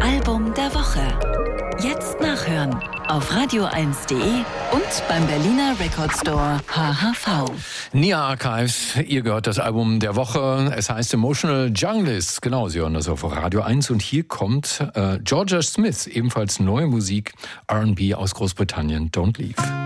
Album der Woche. Jetzt nachhören auf radio1.de und beim Berliner Record Store HHV. Nia Archives, ihr gehört das Album der Woche. Es heißt Emotional Junglist. Genau, Sie hören das auf Radio 1. Und hier kommt Georgia Smith, ebenfalls neue Musik, R&B aus Großbritannien, Don't Leave.